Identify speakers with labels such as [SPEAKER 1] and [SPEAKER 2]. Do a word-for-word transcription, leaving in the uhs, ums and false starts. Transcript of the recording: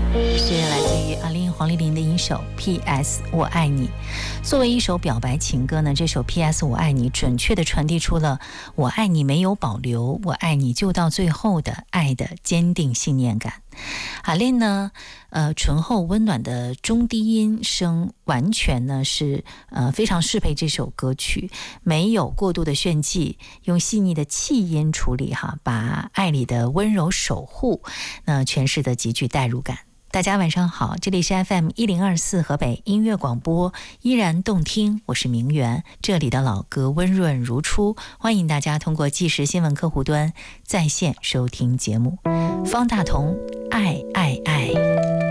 [SPEAKER 1] 是来自于阿令黄丽玲的一首 P S 我爱你。作为一首表白情歌呢，这首 P S 我爱你准确地传递出了我爱你没有保留，我爱你就到最后的爱的坚定信念感。阿令呢呃，醇厚温暖的中低音声完全呢是呃非常适配这首歌曲，没有过度的炫技，用细腻的气音处理哈，把爱里的温柔守护那诠释的极具代入感。大家晚上好，这里是 F M 一零二四河北音乐广播，依然动听，我是明媛，这里的老歌温润如初，欢迎大家通过即时新闻客户端在线收听节目。方大同，爱爱爱。